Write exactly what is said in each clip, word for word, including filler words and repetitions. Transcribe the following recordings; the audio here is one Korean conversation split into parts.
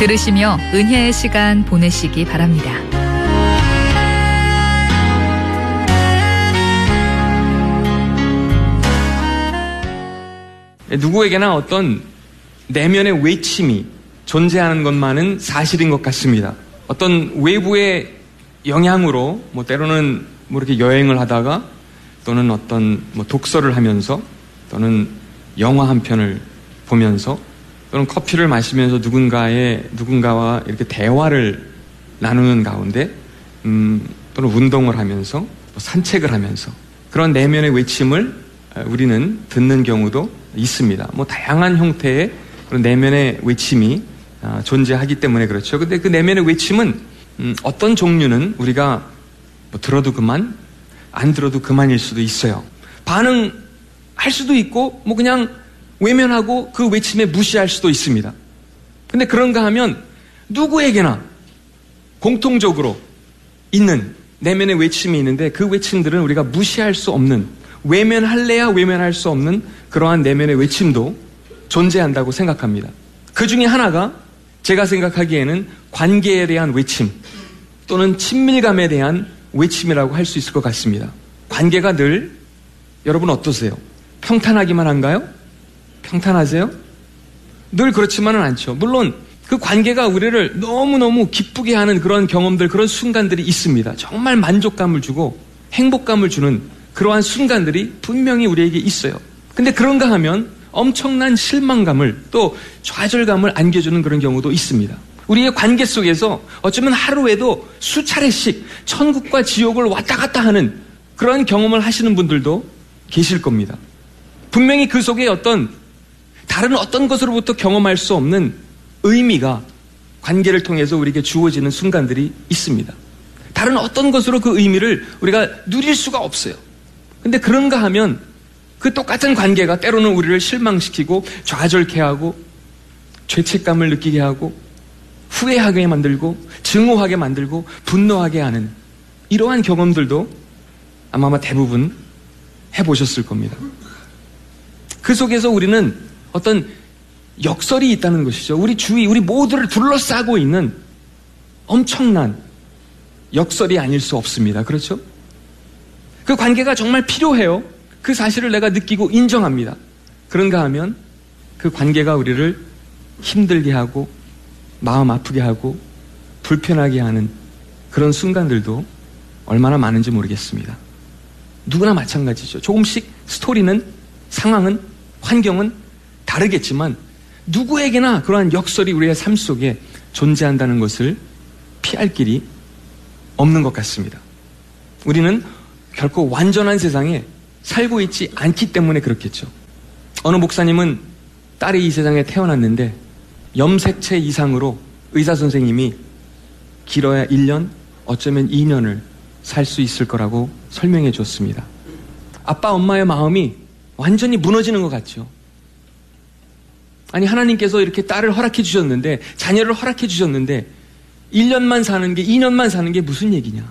들으시며 은혜의 시간 보내시기 바랍니다. 누구에게나 어떤 내면의 외침이 존재하는 것만은 사실인 것 같습니다. 어떤 외부의 영향으로 뭐 때로는 뭐 이렇게 여행을 하다가 또는 어떤 뭐 독서를 하면서 또는 영화 한 편을 보면서 또는 커피를 마시면서 누군가의 누군가와 이렇게 대화를 나누는 가운데 음, 또는 운동을 하면서 또 산책을 하면서 그런 내면의 외침을 우리는 듣는 경우도 있습니다. 뭐 다양한 형태의 그런 내면의 외침이 존재하기 때문에 그렇죠. 근데 그 내면의 외침은 음, 어떤 종류는 우리가 뭐 들어도 그만, 안 들어도 그만일 수도 있어요. 반응할 수도 있고 뭐 그냥 외면하고 그 외침에 무시할 수도 있습니다. 근데 그런가 하면 누구에게나 공통적으로 있는 내면의 외침이 있는데 그 외침들은 우리가 무시할 수 없는, 외면할래야 외면할 수 없는 그러한 내면의 외침도 존재한다고 생각합니다. 그 중에 하나가 제가 생각하기에는 관계에 대한 외침 또는 친밀감에 대한 외침이라고 할 수 있을 것 같습니다. 관계가 늘 여러분 어떠세요? 평탄하기만 한가요? 평탄하세요? 늘 그렇지만은 않죠. 물론 그 관계가 우리를 너무너무 기쁘게 하는 그런 경험들, 그런 순간들이 있습니다. 정말 만족감을 주고 행복감을 주는 그러한 순간들이 분명히 우리에게 있어요. 근데 그런가 하면 엄청난 실망감을 또 좌절감을 안겨주는 그런 경우도 있습니다. 우리의 관계 속에서 어쩌면 하루에도 수차례씩 천국과 지옥을 왔다 갔다 하는 그런 경험을 하시는 분들도 계실 겁니다. 분명히 그 속에 어떤 다른 어떤 것으로부터 경험할 수 없는 의미가 관계를 통해서 우리에게 주어지는 순간들이 있습니다. 다른 어떤 것으로 그 의미를 우리가 누릴 수가 없어요. 근데 그런가 하면 그 똑같은 관계가 때로는 우리를 실망시키고 좌절케 하고 죄책감을 느끼게 하고 후회하게 만들고 증오하게 만들고 분노하게 하는 이러한 경험들도 아마 아마 대부분 해보셨을 겁니다. 그 속에서 우리는 어떤 역설이 있다는 것이죠. 우리 주위, 우리 모두를 둘러싸고 있는 엄청난 역설이 아닐 수 없습니다. 그렇죠? 그 관계가 정말 필요해요. 그 사실을 내가 느끼고 인정합니다. 그런가 하면 그 관계가 우리를 힘들게 하고 마음 아프게 하고 불편하게 하는 그런 순간들도 얼마나 많은지 모르겠습니다. 누구나 마찬가지죠. 조금씩 스토리는, 상황은, 환경은 다르겠지만 누구에게나 그러한 역설이 우리의 삶 속에 존재한다는 것을 피할 길이 없는 것 같습니다. 우리는 결코 완전한 세상에 살고 있지 않기 때문에 그렇겠죠. 어느 목사님은 딸이 이 세상에 태어났는데 염색체 이상으로 의사 선생님이 길어야 일 년, 어쩌면 이 년을 살 수 있을 거라고 설명해 줬습니다. 아빠, 엄마의 마음이 완전히 무너지는 것 같죠. 아니, 하나님께서 이렇게 딸을 허락해 주셨는데, 자녀를 허락해 주셨는데 일 년만 사는 게, 이 년만 사는 게 무슨 얘기냐.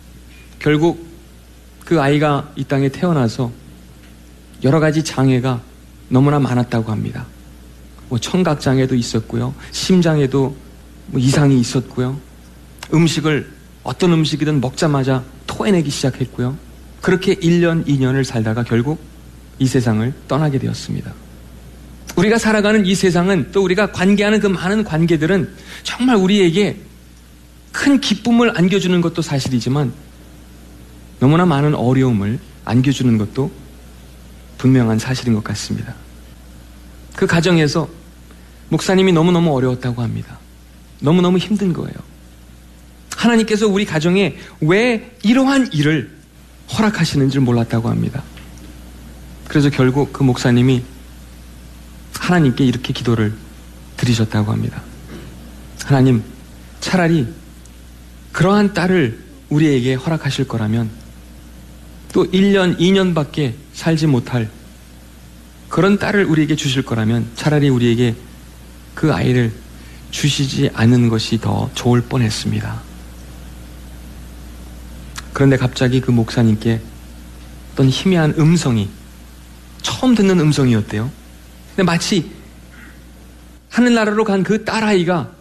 결국 그 아이가 이 땅에 태어나서 여러 가지 장애가 너무나 많았다고 합니다. 뭐 청각장애도 있었고요, 심장에도 뭐 이상이 있었고요, 음식을 어떤 음식이든 먹자마자 토해내기 시작했고요. 그렇게 일 년, 이 년을 살다가 결국 이 세상을 떠나게 되었습니다. 우리가 살아가는 이 세상은, 또 우리가 관계하는 그 많은 관계들은 정말 우리에게 큰 기쁨을 안겨주는 것도 사실이지만 너무나 많은 어려움을 안겨주는 것도 분명한 사실인 것 같습니다. 그 가정에서 목사님이 너무너무 어려웠다고 합니다. 너무너무 힘든 거예요. 하나님께서 우리 가정에 왜 이러한 일을 허락하시는지 몰랐다고 합니다. 그래서 결국 그 목사님이 하나님께 이렇게 기도를 드리셨다고 합니다. 하나님, 차라리 그러한 딸을 우리에게 허락하실 거라면 또 일 년, 이 년밖에 살지 못할 그런 딸을 우리에게 주실 거라면 차라리 우리에게 그 아이를 주시지 않는 것이 더 좋을 뻔했습니다. 그런데 갑자기 그 목사님께 어떤 희미한 음성이, 처음 듣는 음성이었대요. 근데 마치 하늘나라로 간 그 딸아이가